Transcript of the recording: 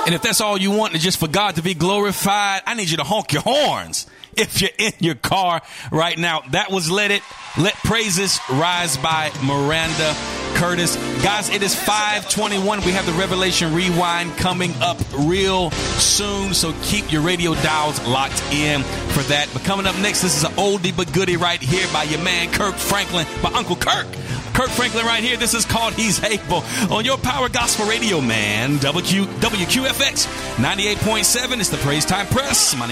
And if that's all you want is just for God to be glorified, I need you to honk your horns if you're in your car right now. That was Let Praises Rise by Miranda Curtis. Guys, it is 5:21. We have the Revelation Rewind coming up real soon, so keep your radio dials locked in for that. But coming up next, this is an oldie but goodie right here by your man Kirk Franklin, by Uncle Kirk. Kirk Franklin right here. This is called He's Able on your Power Gospel Radio, man. WQFX 98.7. It's the Praise Time Press. My name